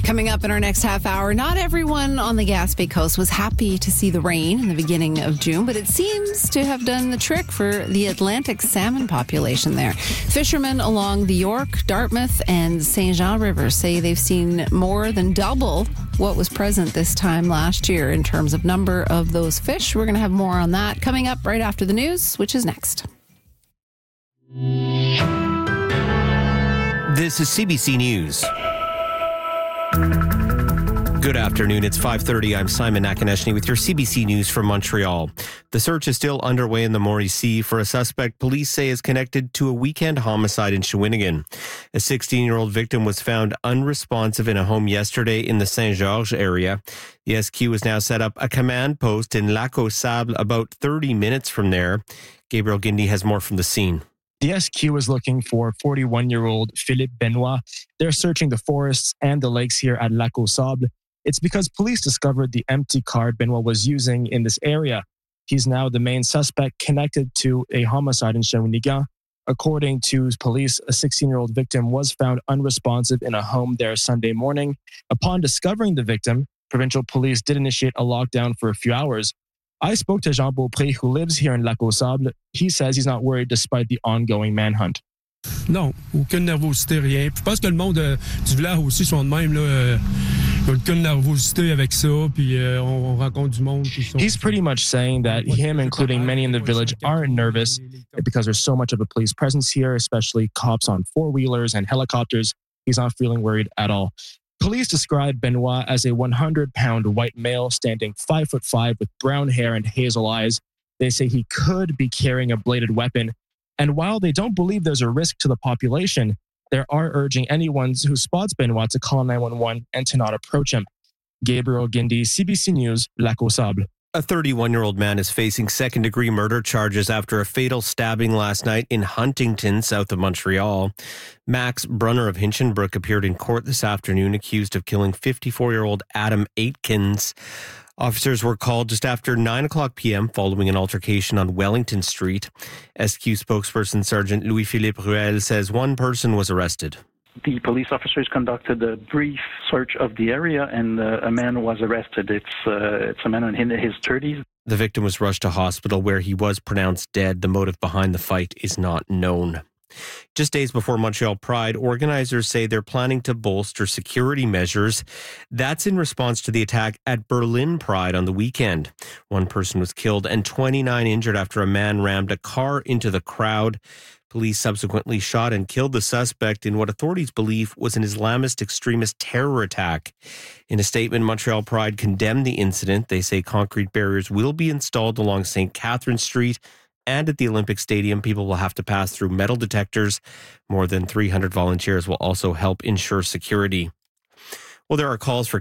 Coming up in our next half hour, not everyone on the Gaspé coast was happy to see the rain in the beginning of June, but it seems to have done the trick for the Atlantic salmon population there. Fishermen along the York, Dartmouth, and St. Jean rivers say they've seen more than double what was present this time last year in terms of number of those fish. We're going to have more on that coming up right after the news, which is next. This is CBC News. Good afternoon. It's 5:30. I'm Simon Nakaneshny with your CBC News from Montreal. The search is still underway in the Mauricie for a suspect police say is connected to a weekend homicide in Shawinigan. A 16-year-old victim was found unresponsive in a home yesterday in the Saint-Georges area. The SQ has now set up a command post in Lac aux Sables about 30 minutes from there. Gabriel Guindy has more from the scene. The SQ is looking for 41-year-old Philippe Benoit. They're searching the forests and the lakes here at Lac aux Sables. It's because police discovered the empty car Benoit was using in this area. He's now the main suspect connected to a homicide in Shawinigan. According to police, a 16-year-old victim was found unresponsive in a home there Sunday morning. Upon discovering the victim, provincial police did initiate a lockdown for a few hours. I spoke to Jean Beaupré, who lives here in Lac aux Sables. He says he's not worried despite the ongoing manhunt. Non, aucune nervosité, rien. Je pense que le monde du village aussi sont de même, là. Aucune nervosité avec ça, puis on rencontre du monde. He's pretty much saying that him, including many in the village, aren't nervous because there's so much of a police presence here, especially cops on four-wheelers and helicopters. He's not feeling worried at all. Police describe Benoit as a 100-pound white male standing 5'5" with brown hair and hazel eyes. They say he could be carrying a bladed weapon. And while they don't believe there's a risk to the population, they are urging anyone who spots Benoit to call 911 and to not approach him. Gabriel Guindy, CBC News, Lac aux Sables. A 31-year-old man is facing second-degree murder charges after a fatal stabbing last night in Huntington, south of Montreal. Max Brunner of Hinchinbrook appeared in court this afternoon accused of killing 54-year-old Adam Aitkins. Officers were called just after 9 o'clock p.m. following an altercation on Wellington Street. SQ spokesperson Sergeant Louis-Philippe Ruel says one person was arrested. The police officers conducted a brief search of the area and a man was arrested. It's a man in his 30s. The victim was rushed to hospital where he was pronounced dead. The motive behind the fight is not known. Just days before Montreal Pride, organizers say they're planning to bolster security measures. That's in response to the attack at Berlin Pride on the weekend. One person was killed and 29 injured after a man rammed a car into the crowd. Police subsequently shot and killed the suspect in what authorities believe was an Islamist extremist terror attack. In a statement, Montreal Pride condemned the incident. They say concrete barriers will be installed along St. Catherine Street and at the Olympic Stadium. People will have to pass through metal detectors. More than 300 volunteers will also help ensure security. Well, there are calls for